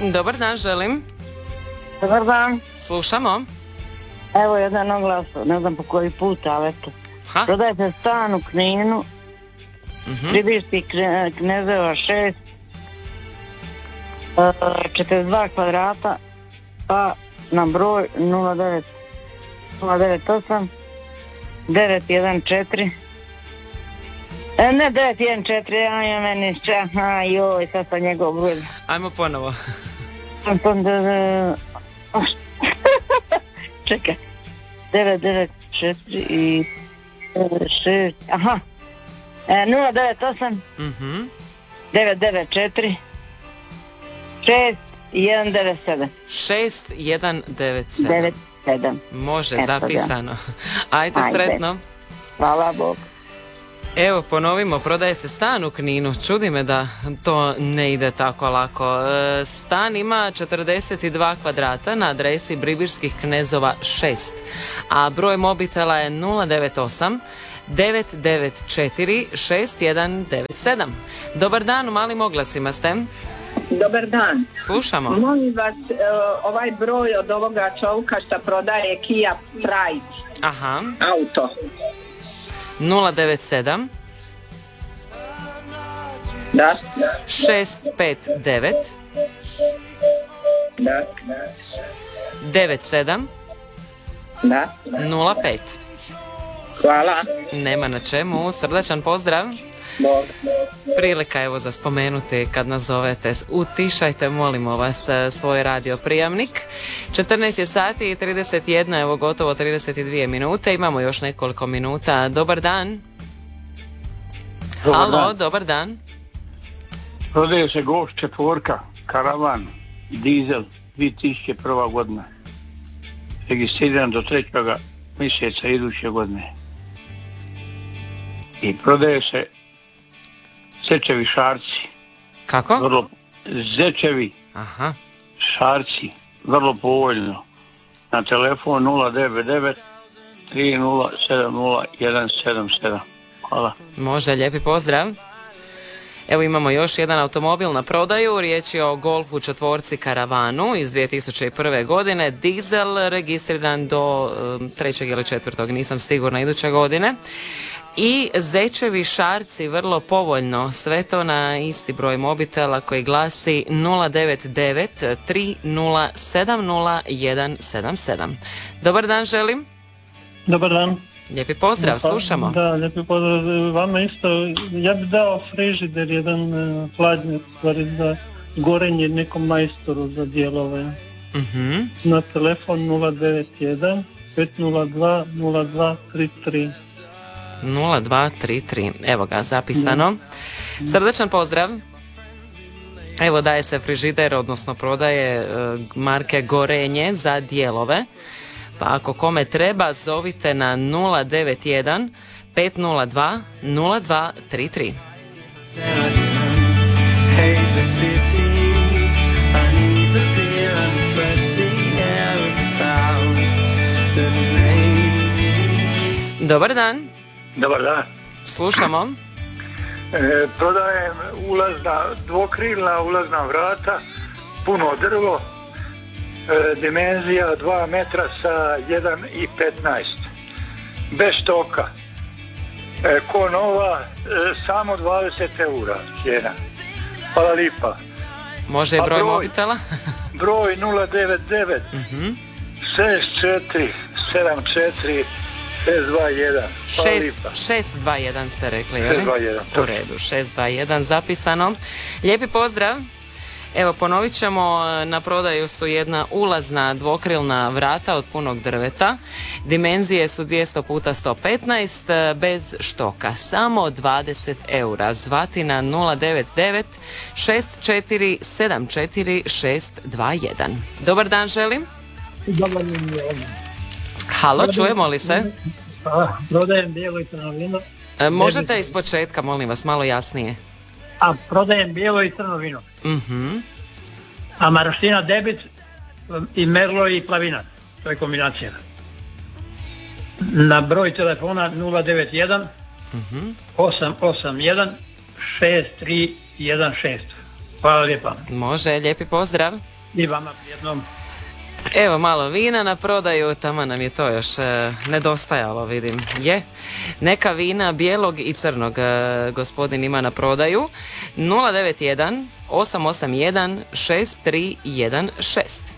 Dobar dan, želim. Dobar dan. Slušamo. Evo jedan oglas, ne znam po koji put, ali eto. Prodaje se stan u Kninu, Pribišti Knezeva 6, 42 kvadrata, pa na broj 098 914 ne 914, ja meni joj, sad sam njegov broj. Ajmo ponovo. Čekaj, 994 i 6, 098 994 6197 6197. Može, zapisano. Ajde, sretno. Hvala Bog. Evo, ponovimo, prodaje se stan u Kninu. Čudi me da to ne ide tako lako. Stan ima 42 kvadrata na adresi Bribirskih Knezova 6, a broj mobitela je 098 994 6197. Dobar dan, u Malim oglasima ste. Dobar dan. Slušamo. Molim vas, ovaj broj od ovoga čovjeka što prodaje Kia Pride. Aha. Auto. 097 Da. 659 Da. 97 Da. 05. Hvala. Nema na čemu, srdačan pozdrav. Bog. Prilika evo za spomenuti kad nazovete. Utišajte, molimo vas, svoj radio prijamnik. 14 je sati i 31, evo gotovo 32 minute. Imamo još nekoliko minuta. Dobar dan. Halo, dobar dan. Prodaje se Golf 4, karavan, dizel, 2001. godina. Registriran do 3. mjeseca iduće godine. I prodaje se Zečevi šarci. Kako? Zečevi šarci, vrlo povoljno. Na telefon 099 3070 177. Hvala. Može, lijepi pozdrav. Evo imamo još jedan automobil na prodaju, riječ je o Golfu 4 karavanu iz 2001. godine, dizel, registriran do 3. ili 4. nisam sigurna, iduće godine. I Zečevi šarci, vrlo povoljno, sve to na isti broj mobitela koji glasi 099 3070 177. Dobar dan, želim. Dobar dan. Lijepi pozdrav, slušamo. Da, lijepi pozdrav vama isto. Ja bih dao frižider, jedan hladnjak, za gorenje nekom majstoru za dijelove. Na telefon 091 502 0233. 0233. Evo ga, zapisano. Srdačan pozdrav. Evo daje se frižider, odnosno prodaje marke Gorenje za dijelove. Pa ako kome treba, zovite na 091 502 0233. Dobar dan. Dobar dan. Slušamo. Prodajem dvokrilna ulazna vrata, puno drvo, dimenzija 2 metra sa 1,15. Bez štoka. Ko nova, samo 20 eura cijena. Hvala lipa. Može i broj mobitela? Broj 099 64 74 621. 621 ste rekli, je li? 621. U redu, 621 zapisano. Lijepi pozdrav. Evo, ponovit ćemo, na prodaju su jedna ulazna dvokrilna vrata od punog drveta. Dimenzije su 200 puta 115, bez štoka. Samo 20 eura. Zvati na 099 64 74 621. Dobar dan, želim. Dobar dan. Halo, čujemo li se? Prodajem bijelo i crno vino. Možete iz početka, molim vas, malo jasnije. Prodajem bijelo i crno vino. A maraština debit i merlo i plavina. To je kombinacija. Na broj telefona 091 881 6316. Hvala lijepa. Može, lijepi pozdrav. I vama prijednom. Evo malo vina na prodaju, tamo nam je to još nedostajalo, vidim. Je. Neka vina bijelog i crnog gospodin ima na prodaju. 091 881 6316.